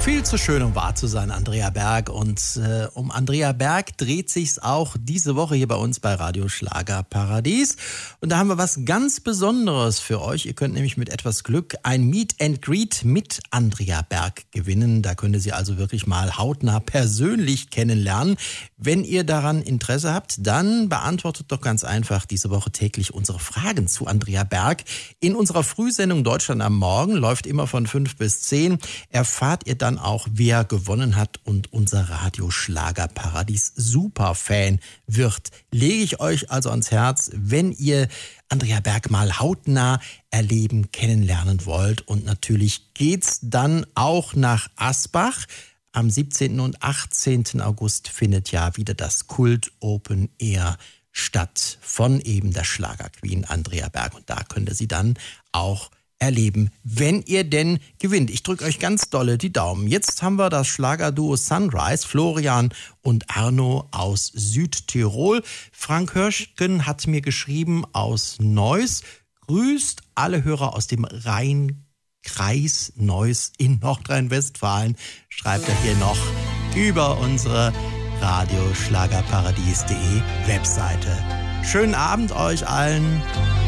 Viel zu schön, um wahr zu sein, Andrea Berg. Und um Andrea Berg dreht sich's auch diese Woche hier bei uns bei Radio Schlagerparadies. Und da haben wir was ganz Besonderes für euch. Ihr könnt nämlich mit etwas Glück ein Meet and Greet mit Andrea Berg gewinnen. Da könnt ihr sie also wirklich mal hautnah persönlich kennenlernen. Wenn ihr daran Interesse habt, dann beantwortet doch ganz einfach diese Woche täglich unsere Fragen zu Andrea Berg. In unserer Frühsendung Deutschland am Morgen, läuft immer von 5 bis 10, erfahrt ihr dann auch, wer gewonnen hat und unser Radio Schlagerparadies Superfan wird. Lege ich euch also ans Herz, wenn ihr Andrea Berg mal hautnah erleben, kennenlernen wollt. Und natürlich geht's dann auch nach Asbach. Am 17. und 18. August findet ja wieder das Kult Open Air statt von eben der Schlagerqueen Andrea Berg. Und da könnt ihr sie dann auch erleben, wenn ihr denn gewinnt. Ich drücke euch ganz dolle die Daumen. Jetzt haben wir das Schlagerduo Sunrise, Florian und Arno aus Südtirol. Frank Hirschgen hat mir geschrieben aus Neuss, grüßt alle Hörer aus dem Rhein-Kreis Neuss in Nordrhein-Westfalen, schreibt er hier noch über unsere radioschlagerparadies.de Webseite. Schönen Abend euch allen.